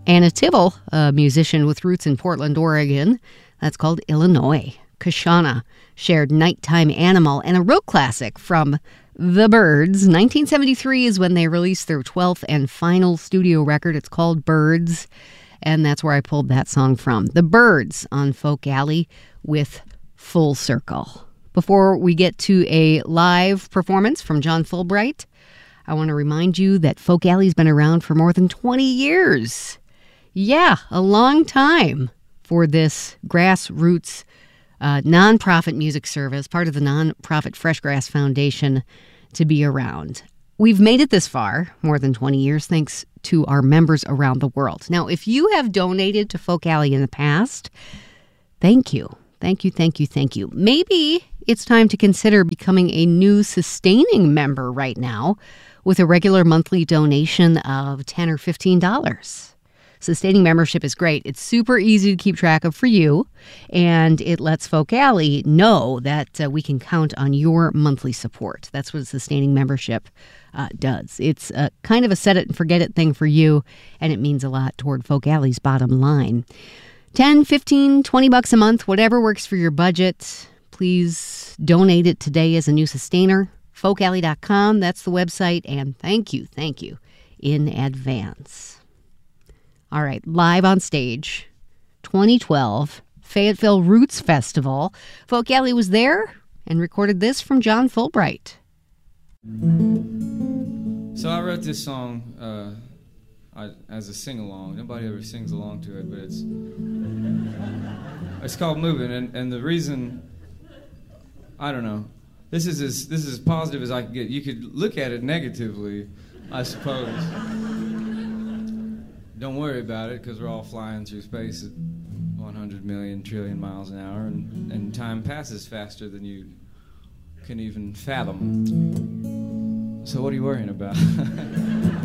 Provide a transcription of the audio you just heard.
Anna Tibble, a musician with roots in Portland, Oregon. That's called Illinois. Kashana shared Nighttime Animal, and a real classic from The Byrds. 1973 is when they released their 12th and final studio record. It's called Birds, and that's where I pulled that song from. The Byrds on Folk Alley with Full Circle. Before we get to a live performance from John Fulbright, I want to remind you that Folk Alley's been around for more than 20 years. Yeah, a long time for this grassroots nonprofit music service, part of the nonprofit Freshgrass Foundation, to be around. We've made it this far, more than 20 years, thanks to our members around the world. Now, if you have donated to Folk Alley in the past, thank you. Thank you, thank you, thank you. Maybe it's time to consider becoming a new sustaining member right now with a regular monthly donation of $10 or $15. Sustaining membership is great. It's super easy to keep track of for you, and it lets Folk Alley know that we can count on your monthly support. That's what a sustaining membership does. It's kind of a set-it-and-forget-it thing for you, and it means a lot toward Folk Alley's bottom line. 10, 15, 20 bucks a month, whatever works for your budget. Please donate it today as a new sustainer. Folkalley.com, that's the website, and thank you in advance. All right, live on stage, 2012, Fayetteville Roots Festival. Folk Alley was there and recorded this from John Fulbright. So I wrote this song as a sing-along. Nobody ever sings along to it, but it's called Moving, and the reason, I don't know, this is as positive as I can get. You could look at it negatively, I suppose. Don't worry about it, because we're all flying through space at 100 million trillion miles an hour, and time passes faster than you can even fathom. So what are you worrying about?